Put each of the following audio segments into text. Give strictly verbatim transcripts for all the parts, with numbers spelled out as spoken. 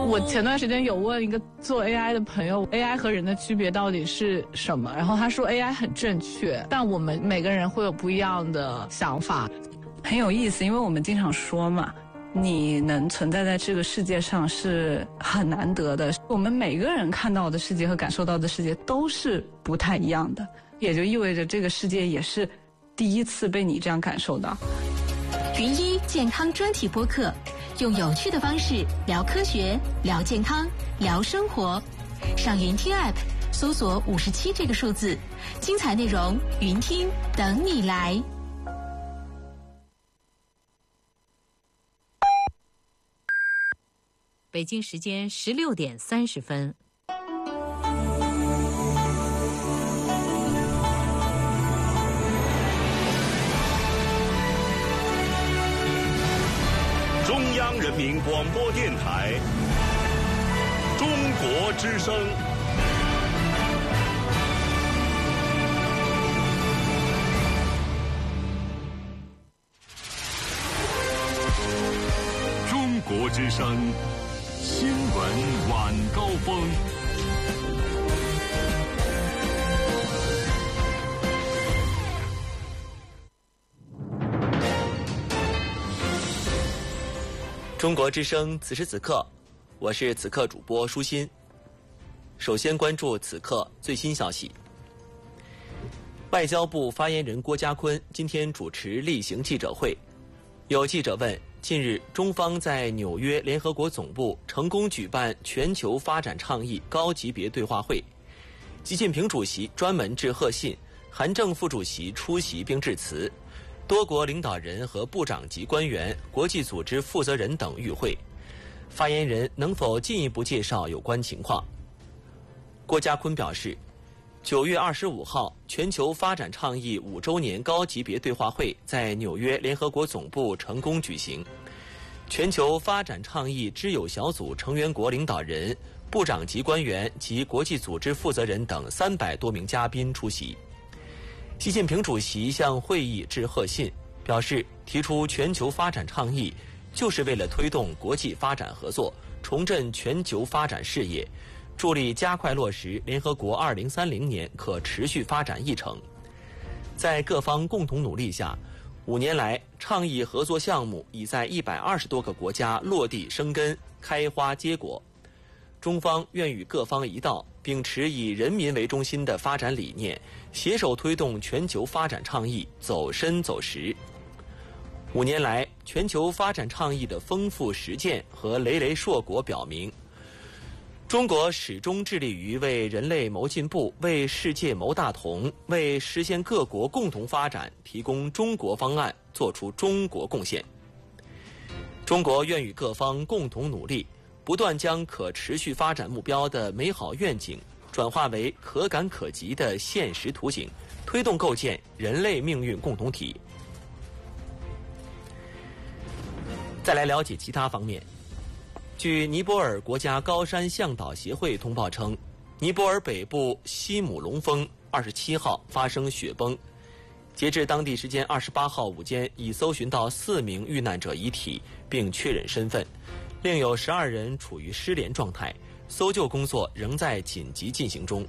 我前段时间有问一个做 A I 的朋友 ，A I 和人的区别到底是什么？然后他说 A I 很正确，但我们每个人会有不一样的想法， 很有意思。因为我们经常说嘛，你能存在在这个世界上是很难得的。我们每个人看到的世界和感受到的世界都是不太一样的，也就意味着这个世界也是第一次被你这样感受到。 云一健康专题播客，用有趣的方式聊科学、聊健康、聊生活。上云听 App 搜索五十七这个数字，精彩内容云听等你来。 北京时间十六点三十分。 中央人民广播电台中国之声。中国之声新闻晚高峰。 中国之声，此时此刻，我是此刻主播舒心。首先关注此刻最新消息。外交部发言人郭家坤今天主持例行记者会，有记者问：近日中方在纽约联合国总部成功举办全球发展倡议高级别对话会，习近平主席专门致贺信，韩正副主席出席并致辞。多国领导人和部长级官员、国际组织负责人等与会。发言人能否进一步介绍有关情况？郭家坤表示，九月二十五号，全球发展倡议五周年高级别对话会在纽约联合国总部成功举行。全球发展倡议知友小组成员国领导人、部长级官员及国际组织负责人等三百多名嘉宾出席。习近平主席向会议致贺信，表示提出全球发展倡议，就是为了推动国际发展合作，重振全球发展事业，助力加快落实联合国二零三零年可持续发展议程。在各方共同努力下，五年来倡议合作项目已在一百二十多个国家落地生根、开花结果。中方愿与各方一道，秉持以人民为中心的发展理念，携手推动全球发展倡议走深走实。五年来，全球发展倡议的丰富实践和累累硕果表明，中国始终致力于为人类谋进步、为世界谋大同、为实现各国共同发展提供中国方案，做出中国贡献。中国愿与各方共同努力，不断将可持续发展目标的美好愿景转化为可感可及的现实图景，推动构建人类命运共同体。再来了解其他方面。据尼泊尔国家高山向导协会通报称，尼泊尔北部西姆龙峰二十七号发生雪崩，截至当地时间二十八号午间，已搜寻到四名遇难者遗体并确认身份，另有十二人处于失联状态，搜救工作仍在紧急进行中。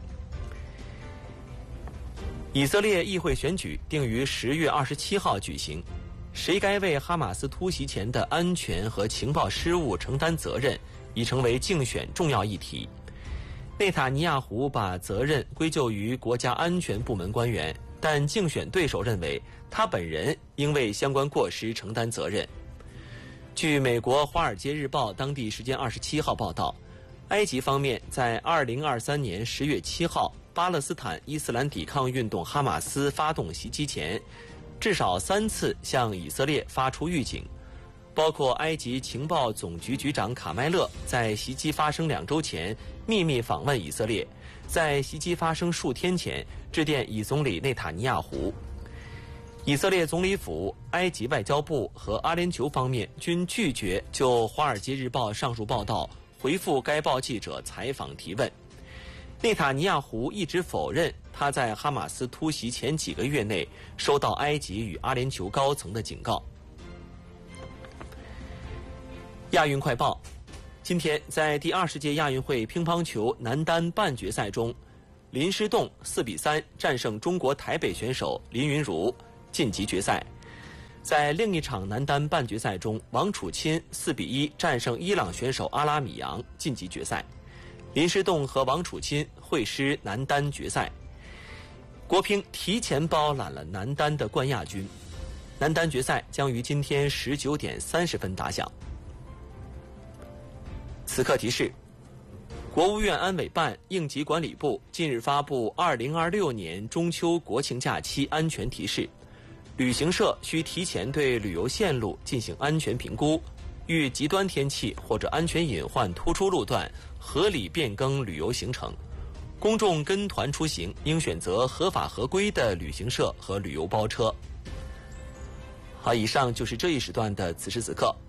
以色列议会选举定于十月二十七号举行，谁该为哈马斯突袭前的安全和情报失误承担责任，已成为竞选重要议题。内塔尼亚胡把责任归咎于国家安全部门官员，但竞选对手认为他本人应为相关过失承担责任。据美国《华尔街日报》当地时间二十七号报道，埃及方面在二零二三年十月七号巴勒斯坦伊斯兰抵抗运动哈马斯发动袭击前，至少三次向以色列发出预警，包括埃及情报总局局长卡麦勒在袭击发生两周前秘密访问以色列，在袭击发生数天前致电以总理内塔尼亚胡。以色列总理府、埃及外交部和阿联酋方面均拒绝就《华尔街日报》上述报道回复该报记者采访提问。内塔尼亚胡一直否认他在哈马斯突袭前几个月内收到埃及与阿联酋高层的警告。亚运快报： 今天在第二十届亚运会乒乓球男单半决赛中，林诗栋四比三战胜中国台北选手林昀儒，晋级决赛。在另一场男单半决赛中，王楚钦四比一战胜伊朗选手阿拉米扬，晋级决赛。林诗栋和王楚钦会师男单决赛。国乒提前包揽了男单的冠亚军，男单决赛将于今天十九点三十分打响。此刻提示：国务院安委办、应急管理部近日发布二零二六年中秋国庆假期安全提示，旅行社需提前对旅游线路进行安全评估，遇极端天气或者安全隐患突出路段，合理变更旅游行程。公众跟团出行应选择合法合规的旅行社和旅游包车。好，以上就是这一时段的此时此刻。